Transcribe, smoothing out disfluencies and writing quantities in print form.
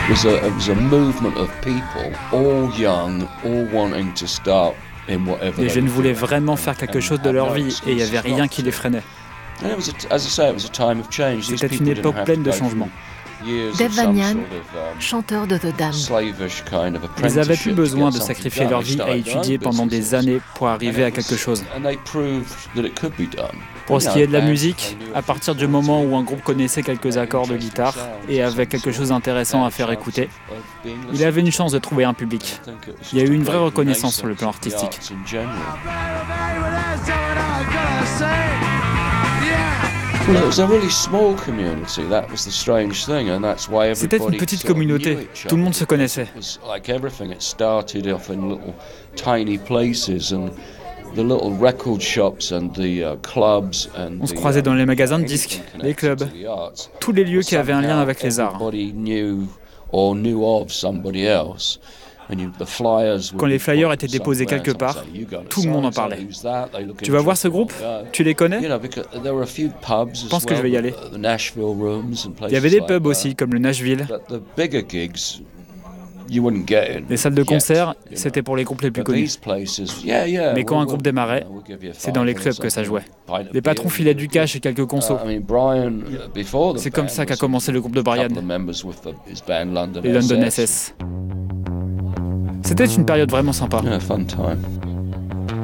It was a movement of people, all young, all wanting to start in whatever. Les they jeunes were voulaient doing, vraiment faire quelque chose de leur vie et il n'y avait rien qui les freinait. And it was, as I say, it was a time of change. These C'était people une didn't époque have pleine to de go changements. through years Dave of some Vanian, sort of, chanteur de The Damned. slavish kind of Ils n'avaient apprenticeship plus to besoin get de something sacrifier done. leur They vie à started their own étudier pendant des businesses. années pour And arriver à it quelque was- chose. and they proved that it could be done. Pour ce You qui est know, de la bands, musique, they knew a à few partir du chords, moment où un groupe connaissait quelques accords de guitare et avait quelque chose d'intéressant à faire écouter, il avait une chance de trouver un public. Il y a eu une vraie reconnaissance sur le plan artistique. C'était une petite communauté, tout le monde se connaissait. On se croisait dans les magasins de disques, les clubs, tous les lieux qui avaient un lien avec les arts. Quand les flyers étaient déposés quelque part, tout le monde en parlait. Tu vas voir ce groupe? Tu les connais? Je pense que je vais y aller. Il y avait des pubs aussi, comme le Nashville. Les salles de concert, c'était pour les groupes les plus connus. Mais quand un groupe démarrait, c'est dans les clubs que ça jouait. Les patrons filaient du cash et quelques consos. C'est comme ça qu'a commencé le groupe de Brian, les London SS. C'était une période vraiment sympa. Yeah, fun time.